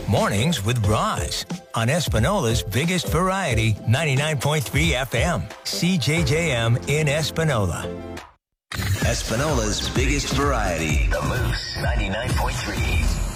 Mornings with Roz on Espinola's biggest variety, 99.3 FM, CJJM in Espinola. Espinola's biggest variety, The Moose, 99.3.